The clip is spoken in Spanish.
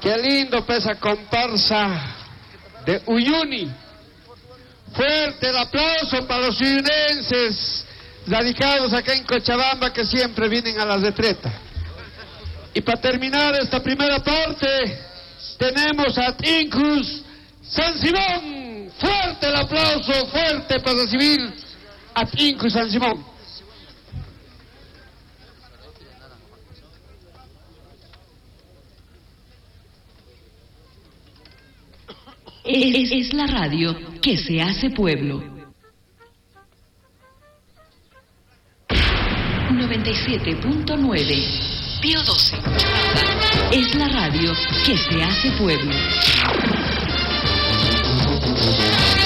Qué lindo esa comparsa de Uyuni. Fuerte el aplauso para los uyunenses radicados acá en Cochabamba, que siempre vienen a la retreta. Y para terminar esta primera parte, tenemos a Incus San Simón. Fuerte el aplauso, fuerte para recibir a Incus San Simón. Es la radio que se hace pueblo. 97.9 Pío 12. Es la radio que se hace pueblo.